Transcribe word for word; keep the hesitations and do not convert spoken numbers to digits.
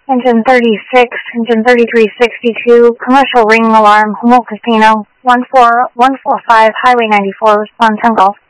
Engine thirty-six, engine thirty-three sixty-two, commercial ringing alarm, Humboldt Casino, one four one four five, Highway ninety-four, respond ten Golf.